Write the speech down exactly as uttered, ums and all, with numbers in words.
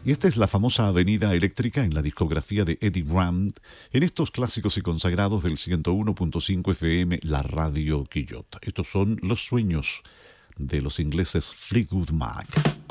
Y esta es la famosa Avenida Eléctrica en la discografía de Eddie Grant, en estos clásicos y consagrados del ciento uno punto cinco F M, la radio Quillota. Estos son los sueños de los ingleses Fleetwood Mac.